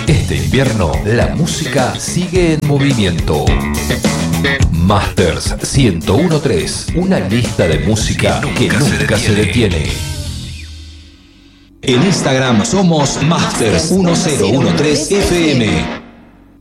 Este invierno, la música sigue en movimiento. Masters 1013, una lista de música que nunca se detiene. En Instagram somos Masters 1013 FM.